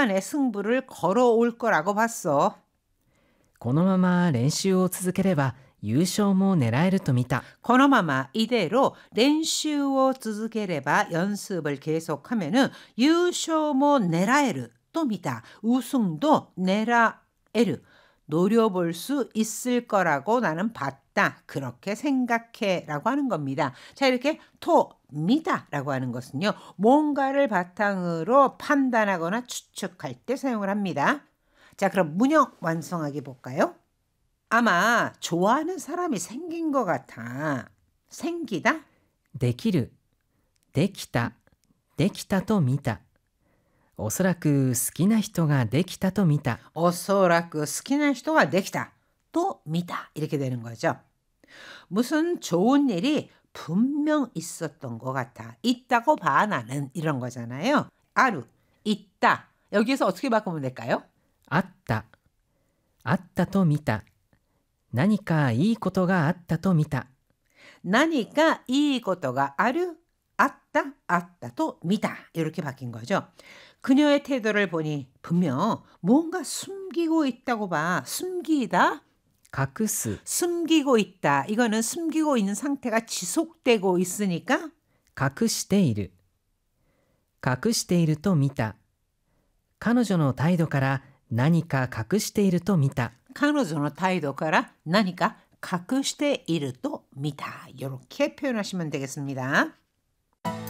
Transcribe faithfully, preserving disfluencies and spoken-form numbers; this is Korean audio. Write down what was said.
초반에 승부를 걸어올 거라고 봤어. このまま練習を続ければ優勝も狙えると見た。 このまま이대로練習を続ければ연습을 계속하면은 유쇼모 내라에르 또 미다. 우승도 내라에르 노려볼 수 있을 거라고 나는 봤다. 그렇게 생각해 라고 하는 겁니다. 자, 이렇게 토 미다 라고 하는 것은요, 뭔가를 바탕으로 판단하거나 추측할 때 사용을 합니다. 자, 그럼 문형 완성하기 볼까요? 아마 좋아하는 사람이 생긴 것 같아. 생기다? できる、できた、できたと見た。おそらく好きな人ができたと見た。 어서라그 스키나人가 되기다. 또 미다. 이렇게 되는 거죠. 무슨 좋은 일이 분명 있었던 것 같아. 있다고 봐 나는 이런 거잖아요. 아루, 있다. 여기에서 어떻게 바꾸면 될까요? あった、あったと見た。何かいいことがあったと見た。 나니까 이 것도가 아르, 아따, 아따 또 미다. 이렇게 바뀐 거죠. 그녀의 태도를 보니 분명 뭔가 숨기고 있다고 봐. 숨기다? 隠す、 숨기고 있다. 이거는 숨기고 있는 상태가 지속되고 있으니까 隠している。隠していると見た。彼女の態度から何か隠していると見た。 彼女の 態度から 何か隠していると見た. 이렇게 표현하시면 되겠습니다.